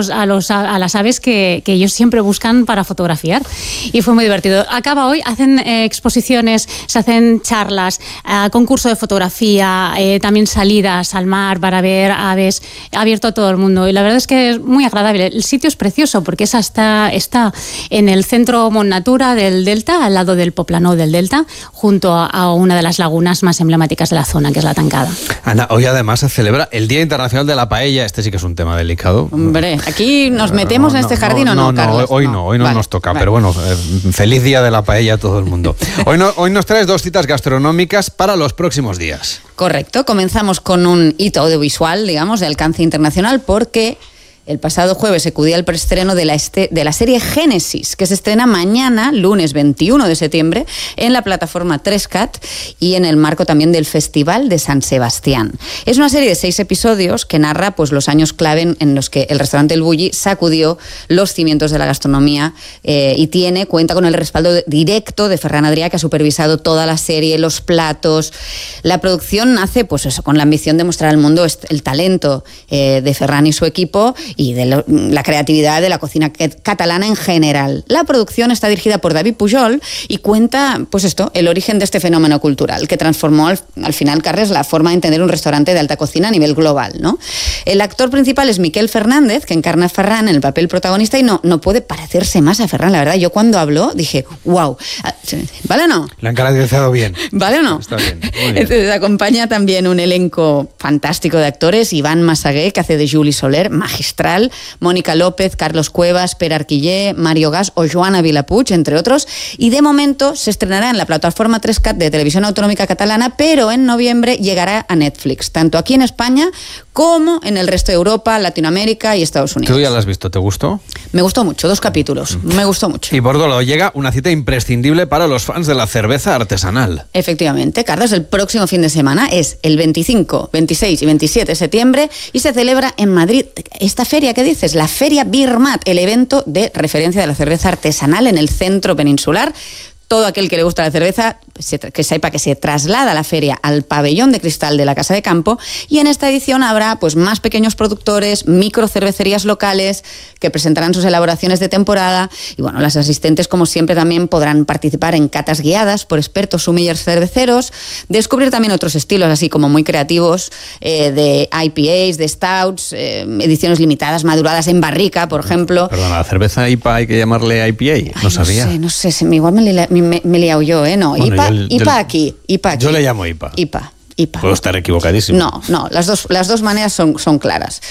a las aves que ellos siempre buscan para fotografiar. Y fue muy divertido. Acaba hoy, hacen exposiciones, se hacen charlas, concurso de fotografía, también salidas al mar para ver aves, abierto a todo el mundo. Y la verdad es que es muy agradable. El sitio es precioso porque está en el centro Mont Natura del Delta, al lado del Poplano del Delta, junto a una de las lagunas más emblemáticas de la zona, que es la Tancada. Ana, hoy además se celebra el Día Internacional de la Paella. Este sí que es un tema delicado. Hombre, aquí nos metemos en este jardín o no, Carlos. Hoy no vale, nos toca, vale. Pero bueno, feliz Día de la Paella a todo el mundo. Hoy nos traes 2 citas gastronómicas para los próximos días. Correcto, comenzamos con un hito audiovisual, digamos, de alcance internacional, porque el pasado jueves se acudía al preestreno de la serie Génesis, que se estrena mañana, lunes 21 de septiembre, en la plataforma 3Cat y en el marco también del Festival de San Sebastián. Es una serie de 6 episodios que narra pues, los años clave en los que el restaurante El Bulli sacudió los cimientos de la gastronomía y cuenta con el respaldo directo de Ferran Adrià, que ha supervisado toda la serie, los platos. La producción nace pues eso, con la ambición de mostrar al mundo el talento de Ferran y su equipo y de la creatividad de la cocina catalana en general. La producción está dirigida por David Pujol y cuenta, pues el origen de este fenómeno cultural que transformó al final, Carles, la forma de entender un restaurante de alta cocina a nivel global, ¿no? El actor principal es Miquel Fernández, que encarna a Ferran en el papel protagonista y no puede parecerse más a Ferran. La verdad, yo cuando habló dije, wow, ¿vale o no? La han caracterizado bien. ¿Vale o no? Está bien, muy bien. Entonces acompaña también un elenco fantástico de actores: Iván Massaguer, que hace de Juli Soler, magistral; Mónica López, Carlos Cuevas, Pere Arquillé, Mario Gas o Joana Vilapuig, entre otros. Y de momento se estrenará en la plataforma 3Cat de Televisión Autonómica Catalana, pero en noviembre llegará a Netflix, tanto aquí en España como en el resto de Europa, Latinoamérica y Estados Unidos. ¿Tú ya la has visto? ¿Te gustó? Me gustó mucho, 2 capítulos. Me gustó mucho. Y por otro lado llega una cita imprescindible para los fans de la cerveza artesanal. Efectivamente, Carlos, el próximo fin de semana es el 25, 26 y 27 de septiembre y se celebra en Madrid esta feria, ¿qué dices? La Feria Birmat, el evento de referencia de la cerveza artesanal en el centro peninsular. Todo aquel que le gusta la cerveza, que sepa que se traslada la feria al pabellón de cristal de la Casa de Campo, y en esta edición habrá pues más pequeños productores, microcervecerías locales que presentarán sus elaboraciones de temporada, y bueno, las asistentes como siempre también podrán participar en catas guiadas por expertos sommeliers cerveceros, descubrir también otros estilos así como muy creativos, de IPAs, de stouts, ediciones limitadas maduradas en barrica, por ejemplo. Perdona, ¿la cerveza IPA hay que llamarle IPA? No sabía. No sé, igual me he liado yo, ¿no? Bueno, IPA aquí. Yo le llamo IPA. IPA. Puedo estar equivocadísimo. No, las dos maneras son claras.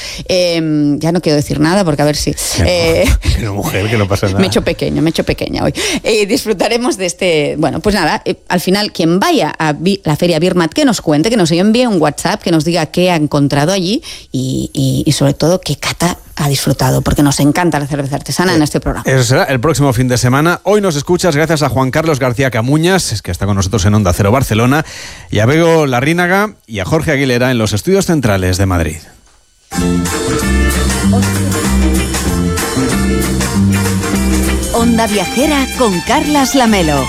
Ya no quiero decir nada porque a ver si... Pero mujer, que no pasa nada. Me he hecho pequeña hoy. Disfrutaremos de este... Bueno, pues nada, al final quien vaya a la Feria Birmat, que nos cuente, que nos envíe un WhatsApp, que nos diga qué ha encontrado allí y sobre todo qué cata ha disfrutado, porque nos encanta la cerveza artesana en este programa. Eso será el próximo fin de semana. Hoy nos escuchas gracias a Juan Carlos García Camuñas, que está con nosotros en Onda Cero Barcelona, y a Bego Larrínaga y a Jorge Aguilera en los estudios centrales de Madrid. Onda Viajera con Carlas Lamelo.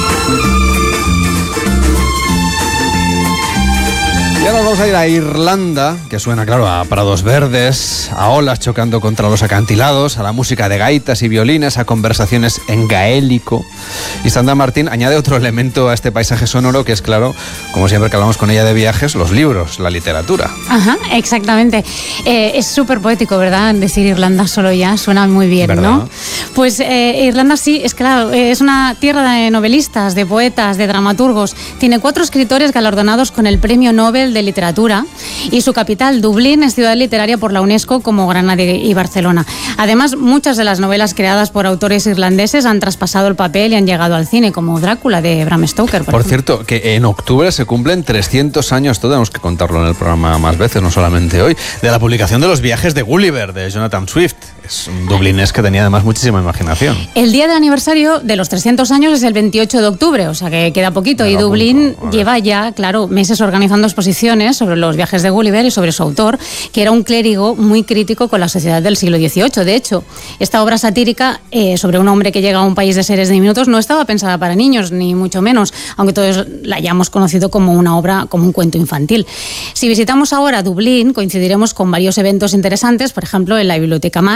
Y ahora vamos a ir a Irlanda, que suena, claro, a prados verdes, a olas chocando contra los acantilados, a la música de gaitas y violines, a conversaciones en gaélico. Y Sandra Martín añade otro elemento a este paisaje sonoro, que es, claro, como siempre que hablamos con ella de viajes, los libros, la literatura. Ajá, exactamente. Es súper poético, ¿verdad? Decir Irlanda solo ya suena muy bien, ¿verdad? ¿No? Pues Irlanda sí, es claro, es una tierra de novelistas, de poetas, de dramaturgos. Tiene 4 escritores galardonados con el Premio Nobel de Literatura y su capital, Dublín, es ciudad literaria por la UNESCO como Granada y Barcelona. Además, muchas de las novelas creadas por autores irlandeses han traspasado el papel y han llegado al cine, como Drácula de Bram Stoker. Por cierto, que en octubre se cumplen 300 años, tenemos que contarlo en el programa más veces, no solamente hoy, de la publicación de Los viajes de Gulliver, de Jonathan Swift. Es un dublinés que tenía además muchísima imaginación. El día de aniversario de los 300 años es el 28 de octubre, o sea que queda poquito. Y Dublín lleva ya, claro, meses organizando exposiciones sobre los viajes de Gulliver y sobre su autor, que era un clérigo muy crítico con la sociedad del siglo XVIII. De hecho, esta obra satírica sobre un hombre que llega a un país de seres diminutos no estaba pensada para niños, ni mucho menos, aunque todos la hayamos conocido como una obra, como un cuento infantil. Si visitamos ahora Dublín, coincidiremos con varios eventos interesantes, por ejemplo, en la Biblioteca Mar,